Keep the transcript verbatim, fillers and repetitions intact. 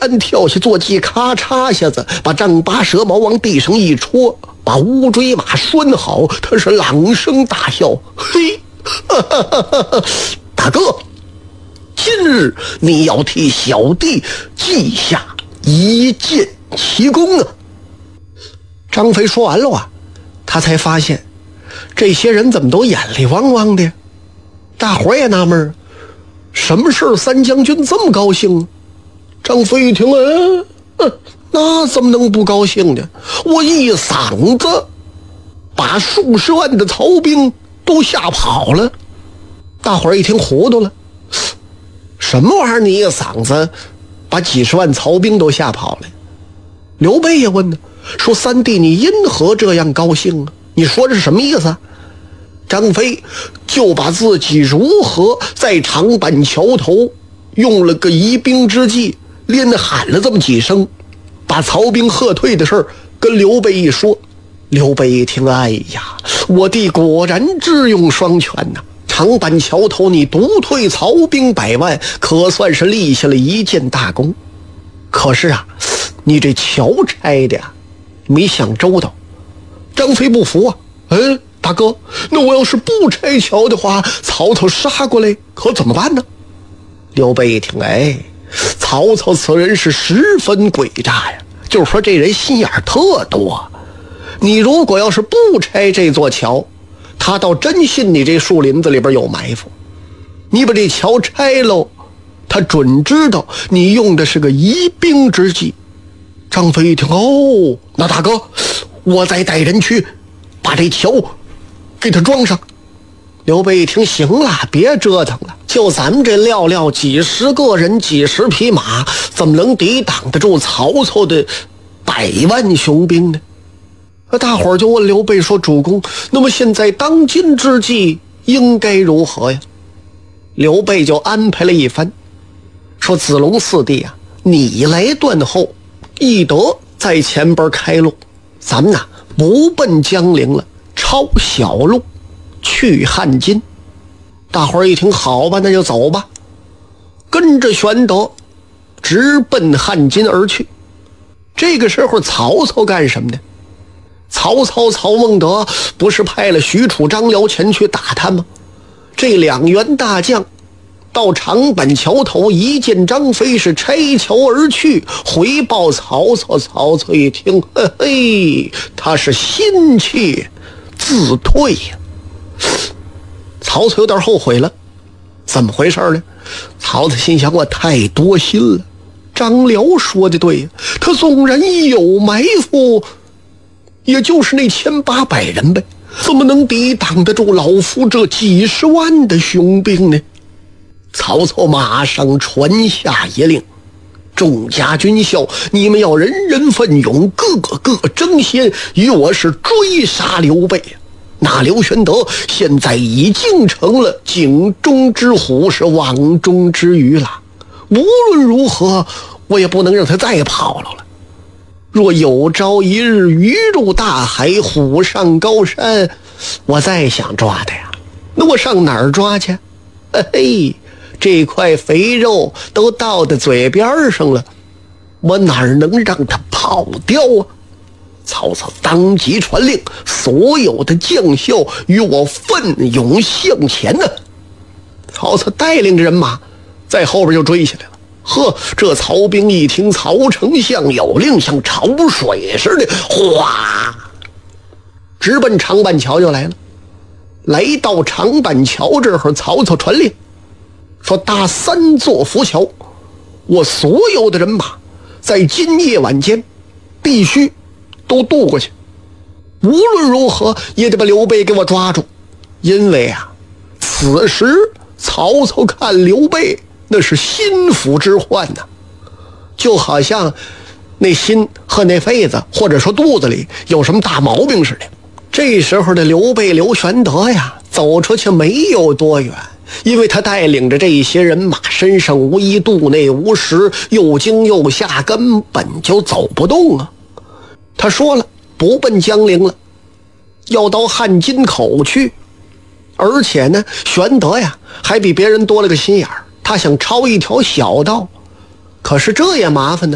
盘跳下坐骑，咔嚓下子把丈八蛇矛往地上一戳，把乌骓马拴好，他是朗声大笑，嘿，哈哈哈哈，大哥，今日你要替小弟记下一剑奇功啊！张飞说完了啊，他才发现这些人怎么都眼里汪汪的，大伙也纳闷，什么事三将军这么高兴啊？张飞一听，哎、呃，那怎么能不高兴呢？我一嗓子把数十万的曹兵都吓跑了。大伙一听糊涂了，什么玩意儿？你一嗓子把几十万曹兵都吓跑了？刘备也问呢，说三弟你因何这样高兴啊？你说这是什么意思啊？张飞就把自己如何在长板桥头用了个疑兵之计，连喊了这么几声，把曹兵喝退的事儿跟刘备一说。刘备一听，哎呀，我弟果然智勇双全呐、啊！长板桥头你独退曹兵百万，可算是立下了一件大功。可是啊，你这桥拆的呀，没想周到。张飞不服啊，哎，大哥，那我要是不拆桥的话，曹操杀过来可怎么办呢？刘备一听，哎，曹操此人是十分诡诈呀，就是说这人心眼特多。你如果要是不拆这座桥，他倒真信你这树林子里边有埋伏。你把这桥拆喽，他准知道你用的是个疑兵之计。张飞一听，哦，那大哥，我再带人去把这桥给他装上。刘备一听，行了，别折腾了，就咱们这料料几十个人几十匹马，怎么能抵挡得住曹操的百万雄兵呢？大伙儿就问刘备说，主公，那么现在当今之计应该如何呀？刘备就安排了一番，说子龙四弟啊，你来断后，翼德在前边开路，咱们呐不奔江陵了，抄小路去汉津。大伙儿一听，好吧，那就走吧，跟着玄德直奔汉津而去。这个时候曹操干什么呢？曹操曹孟德不是派了许褚张辽前去打他吗？这两员大将到长板桥头一见张飞是拆桥而去，回报曹操。曹操一听，嘿嘿，他是心切自退呀。曹操有点后悔了，怎么回事呢？曹操心想，我太多心了。张辽说的对呀，他纵然有埋伏，也就是那千八百人呗，怎么能抵挡得住老夫这几十万的雄兵呢？曹操马上传下一令，众家军校，你们要人人奋勇，个个争先，与我是追杀刘备。那刘玄德现在已经成了井中之虎，是网中之鱼了，无论如何我也不能让他再跑了了。若有朝一日鱼入大海，虎上高山，我再想抓他呀，那我上哪儿抓去？嘿嘿，这块肥肉都到的嘴边上了，我哪儿能让他跑掉啊？曹操当即传令，所有的将校与我奋勇向前呢。曹操带领着人马在后边就追下来了。呵，这曹兵一听曹丞相有令，像潮水似的，哗，直奔长板桥就来了。来到长板桥这会儿，曹操传令说，搭三座浮桥，我所有的人马在今夜晚间必须都渡过去，无论如何也得把刘备给我抓住。因为啊，此时曹操看刘备那是心腹之患呐、啊，就好像那心和那肺子或者说肚子里有什么大毛病似的。这时候的刘备刘玄德呀，走出去没有多远，因为他带领着这一些人马，身上无衣，肚内无食，又惊又吓，根本就走不动啊。他说了，不奔江陵了，要到汉津口去。而且呢，玄德呀还比别人多了个心眼儿，他想抄一条小道，可是这也麻烦呢。